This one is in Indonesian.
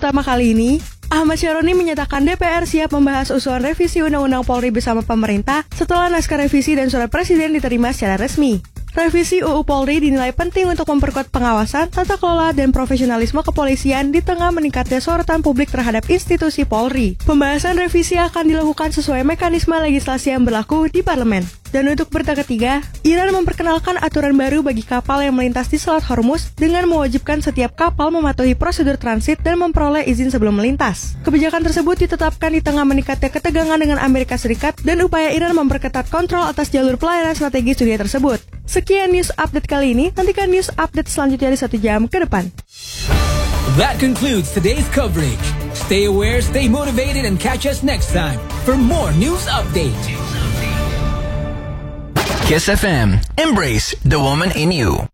utama kali ini, Ahmad Syaroni menyatakan DPR siap membahas usulan revisi Undang-Undang Polri bersama pemerintah setelah naskah revisi dan surat Presiden diterima secara resmi. Revisi UU Polri dinilai penting untuk memperkuat pengawasan, tata kelola, dan profesionalisme kepolisian di tengah meningkatnya sorotan publik terhadap institusi Polri. Pembahasan revisi akan dilakukan sesuai mekanisme legislasi yang berlaku di parlemen. Dan untuk berita ketiga, Iran memperkenalkan aturan baru bagi kapal yang melintas di Selat Hormuz dengan mewajibkan setiap kapal mematuhi prosedur transit dan memperoleh izin sebelum melintas. Kebijakan tersebut ditetapkan di tengah meningkatnya ketegangan dengan Amerika Serikat dan upaya Iran memperketat kontrol atas jalur pelayanan strategis dunia tersebut. Sekian news update kali ini, nantikan news update selanjutnya di 1 jam ke depan. That concludes today's coverage. Stay aware, stay motivated, and catch us next time for more news updates. Kiss FM. Embrace the woman in you.